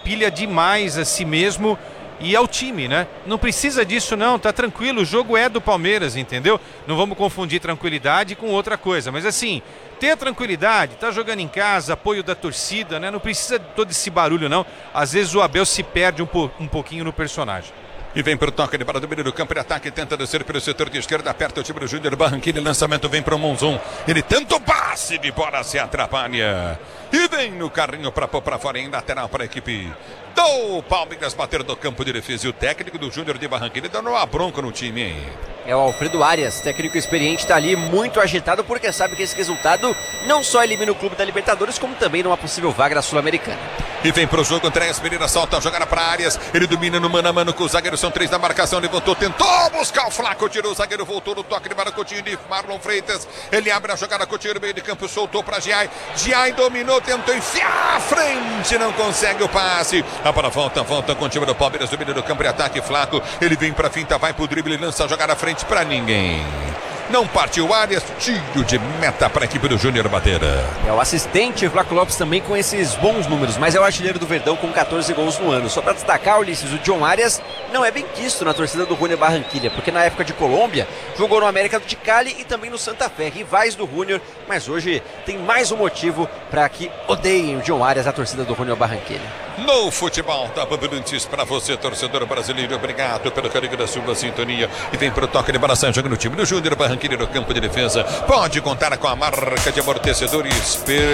pilha demais a si mesmo e ao time, né? Não precisa disso não, tá tranquilo, o jogo é do Palmeiras, entendeu? Não vamos confundir tranquilidade com outra coisa, mas assim, ter tranquilidade, tá jogando em casa, apoio da torcida, né? Não precisa de todo esse barulho não, às vezes o Abel se perde um pouquinho no personagem. E vem pro toque de bola do meio do campo, ele ataca e tenta descer pelo setor de esquerda, aperta o time do Júnior Barranquilla, lançamento vem pro Monzon, ele tenta o passe de bola, se atrapalha, e vem no carrinho para pôr para fora em lateral para a equipe do Palmeiras, bater no campo de defesa, e o técnico do Júnior de Barranquilla dando uma bronca no time, hein? É o Alfredo Arias, técnico experiente, está ali muito agitado porque sabe que esse resultado não só elimina o clube da Libertadores, como também numa possível vaga da Sul-Americana. E vem pro jogo, Andréas Pereira solta a jogada para Arias, ele domina no mano a mano com o zagueiro, são 3 na marcação, levantou, tentou buscar o Flaco, tirou o zagueiro, voltou no toque de Maracotinho de Marlon Freitas, ele abre a jogada, Coutinho no meio de campo, soltou para Giai, Giai dominou, tentou enfiar à frente, não consegue o passe, a bola volta com o time do Palmeiras, domina do campo de ataque, Flaco, ele vem pra finta, vai pro drible, lança a jogada à frente pra ninguém. Não partiu Arias, tiro de meta para a equipe do Júnior bater. É o assistente Flaco Lopes também com esses bons números, mas é o artilheiro do Verdão com 14 gols no ano. Só para destacar, Ulisses, o John Arias não é bem quisto na torcida do Júnior Barranquilla, porque na época de Colômbia jogou no América de Cali e também no Santa Fé, rivais do Júnior, mas hoje tem mais um motivo para que odeiem o John Arias, a torcida do Júnior Barranquilla. No futebol da Bandeirantes, para você, torcedor brasileiro, obrigado pelo carinho da sua sintonia. E vem pro toque de balação, joga no time do Júnior Barranquilla no campo de defesa. Pode contar com a marca de amortecedores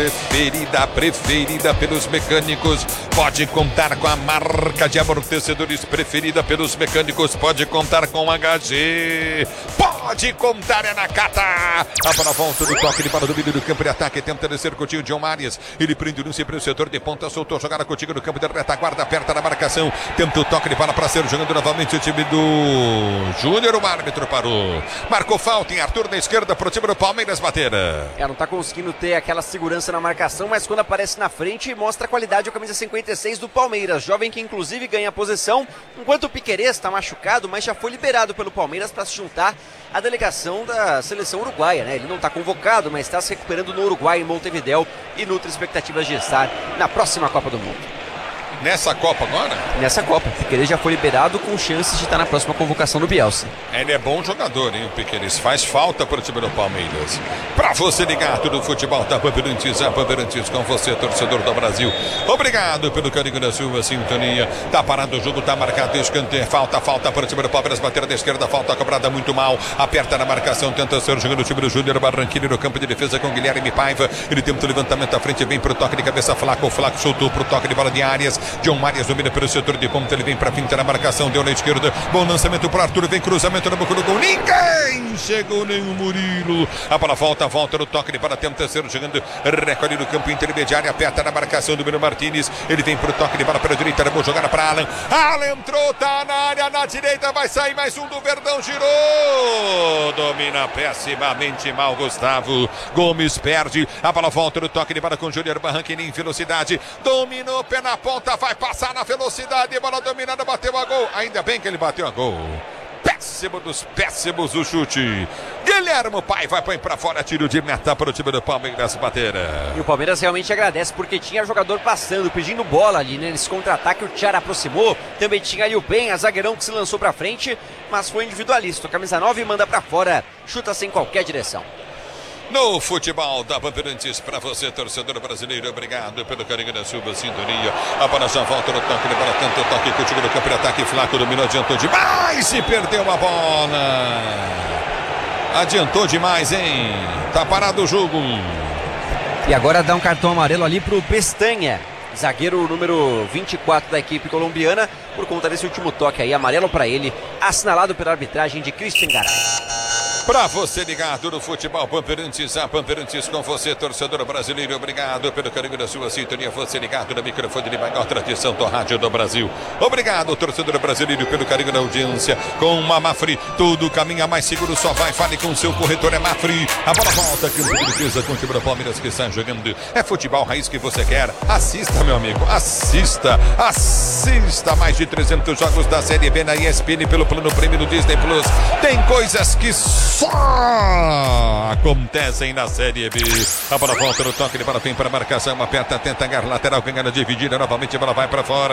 preferida pelos mecânicos. Pode contar com a marca de amortecedores preferida pelos mecânicos. Pode contar com HG. Pode contar, é na Cata. A bola volta do toque de bola do meio do campo de ataque. Tenta descer Coutinho, John Arias. Ele prende o lance para o setor de ponta. Soltou, jogada Coutinho no campo de retaguarda. Aperta na marcação. Tenta o toque de bola para ser jogando novamente o time do Júnior. O árbitro parou. Marcou falta em Arthur na esquerda para o time do Palmeiras bater. Não tá conseguindo ter aquela segurança na marcação, mas quando aparece na frente mostra a qualidade da camisa 56 do Palmeiras. Jovem que inclusive ganha a posição, enquanto o Piquerez está machucado, mas já foi liberado pelo Palmeiras para se juntar à delegação da seleção uruguaia, né? Ele não está convocado, mas está se recuperando no Uruguai, em Montevidéu, e nutre expectativas de estar na próxima Copa do Mundo. Nessa Copa agora? Nessa Copa. O Piquerez já foi liberado com chances de estar na próxima convocação do Bielsa. Ele é bom jogador, hein, o Piquerez. Faz falta para o time do Palmeiras. Para você ligado do futebol da Bandeirantes, a Bandeirantes com você, torcedor do Brasil. Obrigado pelo carinho da sua sintonia. Tá parado o jogo, tá marcado escanteio. Falta para o time do Palmeiras bater da esquerda. Falta cobrada muito mal. Aperta na marcação, tenta ser jogando o time do Júnior Barranquilla no campo de defesa com Guilherme Paiva. Ele tenta o levantamento à frente, vem pro toque de cabeça, Flaco. O Flaco soltou pro toque de bola de Arias. John Arias domina pelo setor de ponta, ele vem pra finta na marcação, deu na esquerda, bom lançamento pro Arthur, vem cruzamento na boca do gol, ninguém chegou, nem o Murilo, a bola volta no toque de bola, tenta ser jogando, recolhe no campo intermediário, aperta na marcação do Bruno Martínez, ele vem pro toque de bola para a direita, boa jogada para Alan entrou, tá na área, na direita, vai sair mais um do Verdão, girou, domina pessimamente mal Gustavo Gomes, perde, a bola volta no toque de bola com o Júnior Barranquilla em velocidade, dominou, pé na ponta, vai passar na velocidade, bola dominada, bateu a gol, ainda bem que ele bateu a gol. Péssimo dos péssimos o chute. Guilherme Paiva põe pra fora, tiro de meta para o time do Palmeiras bater. E o Palmeiras realmente agradece porque tinha jogador passando, pedindo bola ali, né? Nesse contra-ataque o Thiara aproximou, também tinha ali o Penha, zagueirão que se lançou pra frente, mas foi individualista. O camisa 9 manda pra fora, chuta sem qualquer direção. No futebol da Bandeirantes, para você, torcedor brasileiro, obrigado pelo carinho da sua sintonia. A bola já volta no toque de bola, tanto toque contigo no campo de ataque, Flaco dominou, adiantou demais e perdeu a bola. Adiantou demais, hein? Tá parado o jogo. E agora dá um cartão amarelo ali pro Pestanha, zagueiro número 24 da equipe colombiana, por conta desse último toque aí, amarelo para ele, assinalado pela arbitragem de Christian Garay. Para você ligado no futebol Bandeirantes, a Bandeirantes com você, torcedor brasileiro, obrigado pelo carinho da sua sintonia, você ligado no microfone de maior tradição do rádio do Brasil. Obrigado, torcedor brasileiro, pelo carinho da audiência. Com uma Mafre, tudo caminha mais seguro, só vai, fale com seu corretor, é Mafre. A bola volta, campo de defesa com o time do Palmeiras que está jogando. É futebol raiz que você quer. Assista, meu amigo, assista mais de 300 jogos da Série B na ESPN pelo plano prêmio do Disney Plus. Tem coisas que só acontecem na Série B. A bola volta no toque de bola, vem para a marcação, aperta, tenta agarrar lateral, ganhando dividida, novamente a bola vai para fora.